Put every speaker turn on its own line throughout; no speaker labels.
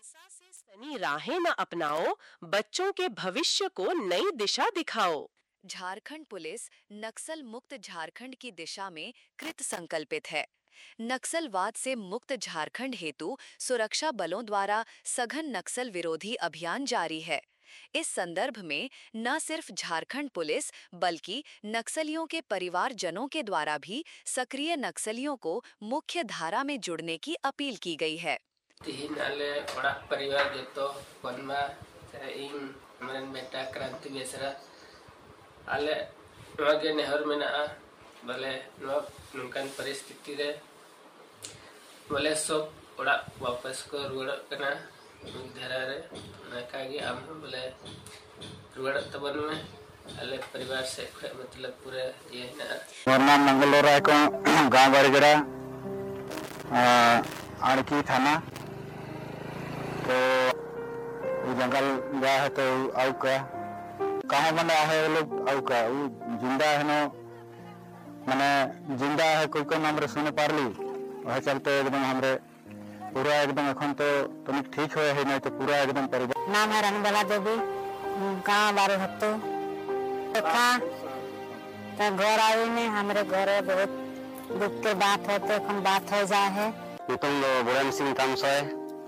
हिंसा से सनी राहें न अपनाओ, बच्चों के भविष्य को नई दिशा दिखाओ।
झारखंड पुलिस नक्सल मुक्त झारखंड की दिशा में कृत संकल्पित है। नक्सलवाद से मुक्त झारखंड हेतु सुरक्षा बलों द्वारा सघन नक्सल विरोधी अभियान जारी है। इस संदर्भ में न सिर्फ झारखंड पुलिस बल्कि नक्सलियों के परिवारजनों के द्वारा भी सक्रिय नक्सलियों को मुख्य धारा में जुड़ने की अपील की गई है।
तिहिन आले ओड़ा परिवार जतो कोनमा इन मरन बेटा क्रांति बेसरा आले नवागे नेहर मेना बले नुकन परिस्थिति रे बले सब ओड़ा वापस को रुड़ कना धरा रे नकागे आम बले रुड़ तबन में आले परिवार से मतलब पूरे ये ना
मोर नाम मंगलोरा को गांव बरगड़ा आड़की थाना तो जंगल गया है तो आउ का कहाँ बना है वो लोग आउ का वो जिंदा है ना मैंने जिंदा है कोई को नाम रे सुने पारली वह चलते एकदम हमरे पूरा एकदम अखन तो तुम ठीक हुए है नहीं तो पूरा एकदम परिवार।
नाम है रनबला देवी, गाँव बारे हत्तो देखा तो घर आई में हमारे घर बहुत दुख के बात है तो कम बात हो जाए है।
तुम लोग बुरान सिंह तामसोय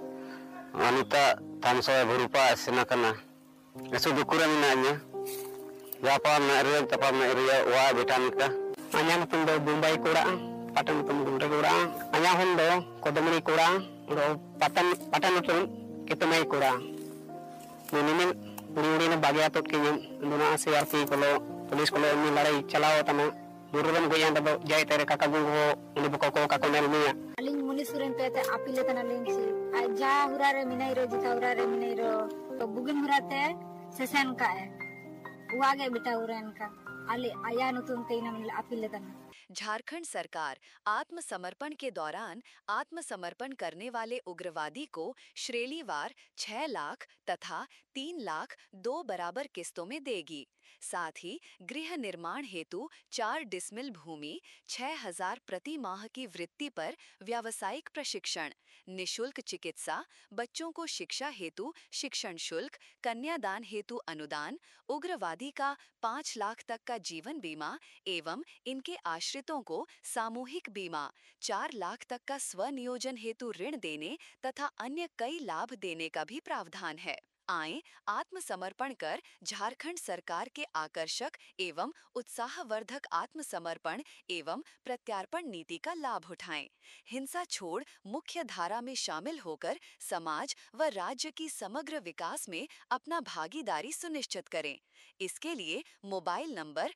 अनिता तामसोय भरूपा सेना करना ऐसे दुकुरा मिनाnya जापा मेरे तपा मेरे वा बेटा निका अन्या तुम दो मुंबई कोड़ा पटन तुम गुंडे कोड़ा अन्या हम दो कोदमरी कोड़ा दो पटन पटन तुम कितने कोड़ा निनिमिन उड़ी ने बागिया तो के दोना सीआरपी कोलो पुलिस कोलो इन लड़ाई चलाओ तना दुर्गन गोया दो जाय तेरे काका गुंगो उनी बको को काको नेल मिया
अलिंग मुनिसुरन पे अपीले तना लेंसी जा हुरा रे मिनाई रो जिता हुरा रे मिनाई रो तो बुगिन हुराते सेशन का है वो आगे बेटा हुरन का अली आया नुतुन तेना मिल अपीले तना।
झारखंड सरकार आत्मसमर्पण के दौरान आत्मसमर्पण करने वाले उग्रवादी को श्रेणीवार 6 लाख तथा 3 लाख 2 बराबर किस्तों में देगी। साथ ही गृह निर्माण हेतु 4 डिसमिल भूमि 6,000 प्रति माह की वृत्ति पर व्यावसायिक प्रशिक्षण, निशुल्क चिकित्सा, बच्चों को शिक्षा हेतु शिक्षण शुल्क, कन्यादान हेतु अनुदान, उग्रवादी का 5 लाख तक का जीवन बीमा एवं इनके आश्रितों को सामूहिक बीमा, 4 लाख तक का स्वनियोजन हेतु ऋण देने तथा अन्य कई लाभ देने का भी प्रावधान है। आएं आत्मसमर्पण कर झारखंड सरकार के आकर्षक एवं उत्साहवर्धक आत्मसमर्पण एवं प्रत्यार्पण नीति का लाभ उठाएं। हिंसा छोड़ मुख्य धारा में शामिल होकर समाज व राज्य की समग्र विकास में अपना भागीदारी सुनिश्चित करें। इसके लिए मोबाइल नंबर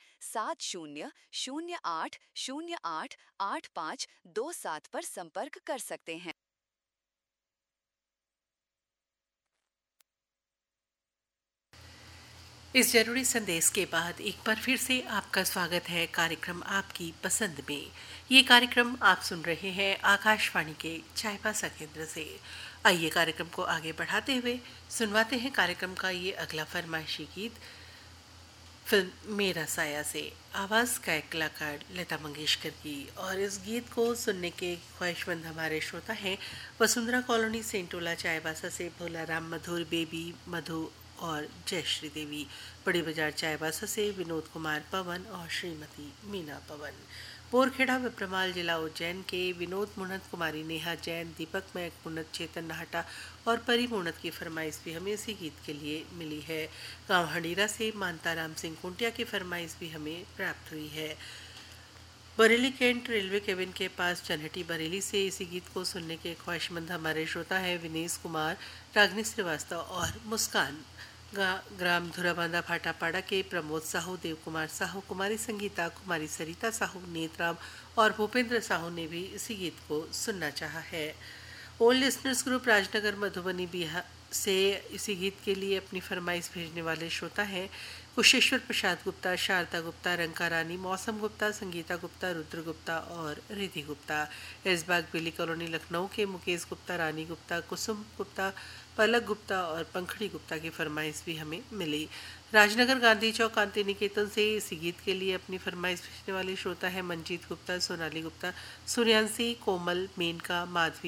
7008088527 पर संपर्क कर सकते हैं।
इस जरूरी संदेश के बाद एक बार फिर से आपका स्वागत है कार्यक्रम आपकी पसंद में। ये कार्यक्रम आप सुन रहे हैं आकाशवाणी के चाईबासा केंद्र से। आइए कार्यक्रम को आगे बढ़ाते हुए सुनवाते हैं कार्यक्रम का ये अगला फरमाइशी गीत फिल्म मेरा साया से। आवाज़ गायक कलाकार लता मंगेशकर की। और इस गीत को सुनने के ख्वाहिशमंद हमारे श्रोता हैं वसुंधरा कॉलोनी सेंटोला चाईबासा से भोला राम मधुर बेबी मधु और जयश्री देवी, बड़ी बाजार चाईबासा से विनोद कुमार पवन और श्रीमती मीना पवन, बोरखेड़ा विप्रमाल जिला उज्जैन के विनोद मुन्नत, कुमारी नेहा जैन, दीपक मैक मुन्नत, चेतन नाहटा और परी मुन्नत की फरमाइश भी हमें इसी गीत के लिए मिली है। गांव हंडीरा से मानताराम सिंह कुंटिया की फरमाइश भी हमें प्राप्त हुई है। बरेली कैंट रेलवे केबिन के पास चन्हटी बरेली से इसी गीत को सुनने के ख्वाहिशमंद हमारे श्रोता हैं विनेश कुमार, रागनी श्रीवास्तव और मुस्कान। ग्राम धुराबांधा फाटापाड़ा के प्रमोद साहू, देव कुमार साहू, कुमारी संगीता, कुमारी सरिता साहू, नेतराम और भूपेंद्र साहू ने भी इसी गीत को सुनना चाहा है। Old listeners group Rajnagar Madhubani Bihar से इसी गीत के लिए अपनी फरमाइश भेजने वाले श्रोता हैं कुशेश्वर प्रसाद गुप्ता, शारदा गुप्ता, रंका रानी, मौसम गुप्ता, संगीता गुप्ता, रुद्र गुप्ता और रिधि गुप्ता। ऐसबाग बेली कॉलोनी लखनऊ के मुकेश गुप्ता, रानी गुप्ता, कुसुम गुप्ता, पलक गुप्ता और पंखड़ी गुप्ता की फरमाइश भी हमें मिली। राजनगर गांधी चौक कांति निकेतन से इसी गीत के लिए अपनी फरमाइश भेजने वाले श्रोता है मंजीत गुप्ता, सोनाली गुप्ता, सूर्यांशी, कोमल, मेनका, माधवी